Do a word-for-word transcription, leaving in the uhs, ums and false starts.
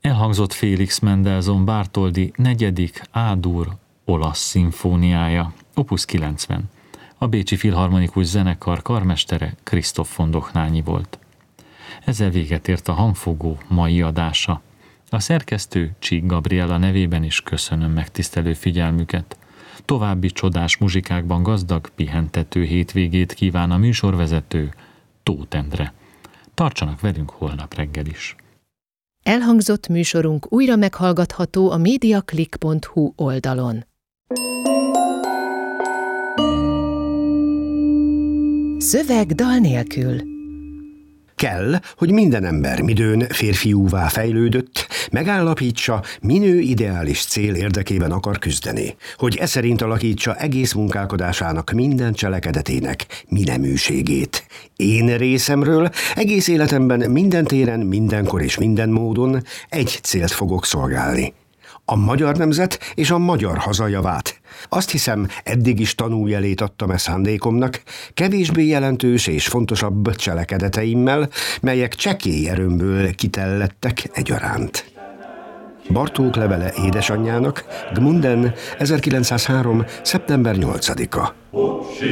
Elhangzott Félix Mendelssohn Bartholdy negyedik A-dur olasz szimfóniája, opus kilencven. A Bécsi Filharmonikus Zenekar karmestere Krisztof von Dohnányi volt. Ezzel véget ért a Hangfogó mai adása. A szerkesztő Csík Gabriella nevében is köszönöm megtisztelő figyelmüket. További csodás muzsikákban gazdag, pihentető hétvégét kíván a műsorvezető Tóth Endre. Tartsanak velünk holnap reggel is. Elhangzott műsorunk újra meghallgatható a mediaclick pont hu oldalon. Szöveg dal nélkül. Kell, hogy minden ember midőn férfiúvá fejlődött, megállapítsa, minő ideális cél érdekében akar küzdeni, hogy e szerint alakítsa egész munkálkodásának minden cselekedetének mineműségét. Én részemről egész életemben minden téren, mindenkor és minden módon egy célt fogok szolgálni. A magyar nemzet és a magyar haza javát. Azt hiszem, eddig is tanújelét adtam e szándékomnak, kevésbé jelentős és fontosabb cselekedeteimmel, melyek csekély erőmből kitellettek egyaránt. Bartók levele édesanyjának, Gmunden, ezerkilencszázhárom. szeptember nyolcadika.